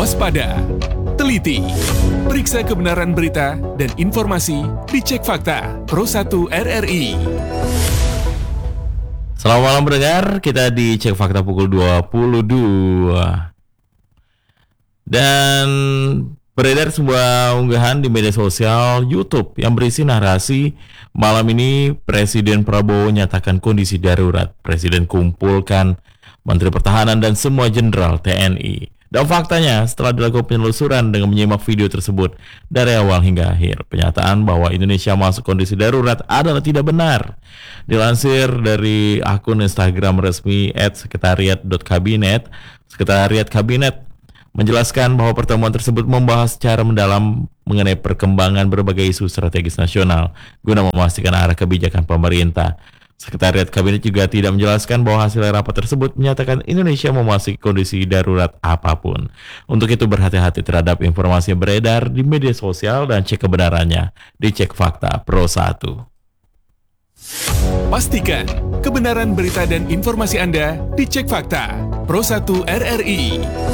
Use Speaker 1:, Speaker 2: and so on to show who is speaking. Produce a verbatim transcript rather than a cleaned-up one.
Speaker 1: Waspada, teliti, periksa kebenaran berita dan informasi di Cek Fakta Pro satu R R I.
Speaker 2: Selamat malam pendengar, kita di Cek Fakta pukul dua puluh dua. Dan beredar sebuah unggahan di media sosial YouTube yang berisi narasi malam ini Presiden Prabowo nyatakan kondisi darurat. Presiden kumpulkan Menteri Pertahanan dan semua jenderal T N I. Dan faktanya, setelah dilakukan penelusuran dengan menyimak video tersebut dari awal hingga akhir, penyataan bahwa Indonesia masuk kondisi darurat adalah tidak benar. Dilansir dari akun Instagram resmi et sekretariat dot kabinet, Sekretariat Kabinet menjelaskan bahwa pertemuan tersebut membahas secara mendalam mengenai perkembangan berbagai isu strategis nasional guna memastikan arah kebijakan pemerintah. Sekretariat Kabinet juga tidak menjelaskan bahwa hasil rapat tersebut menyatakan Indonesia memasuki kondisi darurat apapun. Untuk itu berhati-hati terhadap informasi yang beredar di media sosial dan cek kebenarannya di Cek Fakta Pro satu.
Speaker 1: Pastikan kebenaran berita dan informasi Anda di Cek Fakta Pro satu R R I.